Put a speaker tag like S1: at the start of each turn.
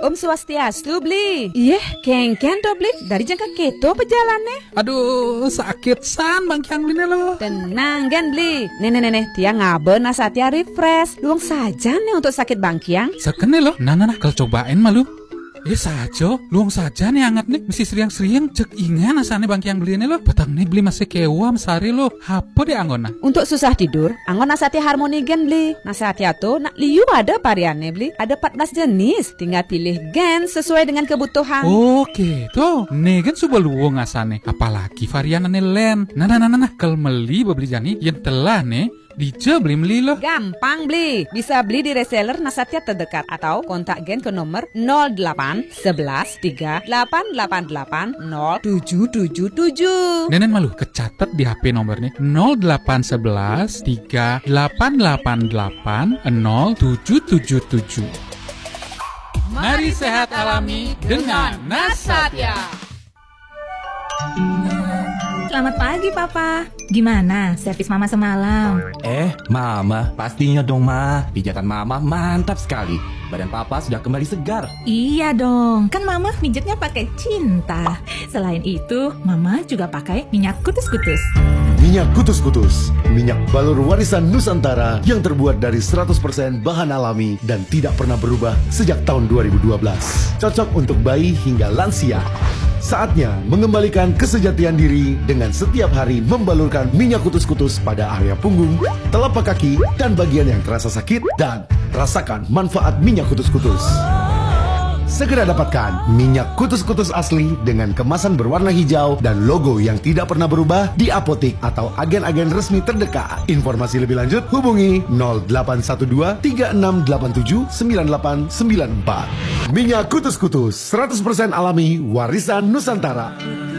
S1: Om Swastiastu beli. Iya, kengken do beli. Dari jangka keto pejalannya.
S2: Aduh, sakit san Bang Kyang beli lo.
S1: Tenang kan beli. Nenek tiang ngaben nasatia refresh. Luang saja nih untuk sakit Bang Kyang.
S2: Sekene lo. Nah, kalau cobain malu. Saja, luang saja nih hangat nih. Mesti seriang-seriang cek ingan asane Bang Kyang beli ini lo. Petang nih beli masih kewam sehari lo. Apa deh anggona?
S1: Untuk susah tidur, anggon nasati harmoni gen beli. Nasati tuh nak liu ada variannya beli. Ada 14 jenis. Tinggal pilih gen sesuai dengan kebutuhan.
S2: Oke, tuh. Nih kan sudah luang asane. Apalagi variannya len. Nah. Kalau meli beli jani yang telah nih. Dija beli lo.
S1: Gampang beli. Bisa beli di reseller Nasatya terdekat atau kontak gen ke nomor 08 11 3888 0777.
S2: Nenen malu kecatat di HP nomornya 0811 3888 0777. Mari sehat alami dengan Nasatya.
S3: Selamat pagi, Papa. Gimana servis Mama semalam?
S4: Mama, pastinya dong, Ma. Pijatan Mama mantap sekali. Badan Papa sudah kembali segar.
S3: Iya dong, kan Mama pijatnya pakai cinta. Selain itu, Mama juga pakai minyak kutus-kutus.
S5: Minyak kutus-kutus, minyak balur warisan Nusantara yang terbuat dari 100% bahan alami dan tidak pernah berubah sejak tahun 2012. Cocok untuk bayi hingga lansia. Saatnya mengembalikan kesejatian diri dengan setiap hari membalurkan minyak kutus-kutus pada area punggung, telapak kaki, dan bagian yang terasa sakit, dan rasakan manfaat minyak kutus-kutus. Segera dapatkan minyak kutus-kutus asli dengan kemasan berwarna hijau dan logo yang tidak pernah berubah di apotik atau agen-agen resmi terdekat. Informasi lebih lanjut hubungi 0812 3687 9894. Minyak kutus-kutus 100% alami warisan Nusantara.